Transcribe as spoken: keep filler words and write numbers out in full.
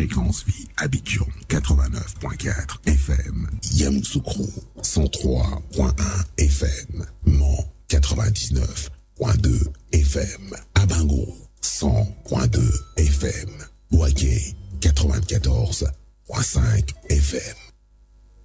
Fréquence Vie, Abidjan quatre-vingt-neuf point quatre F M, Yamoussoukro cent trois point un F M, Mans quatre-vingt-dix-neuf point deux F M, Abango cent point deux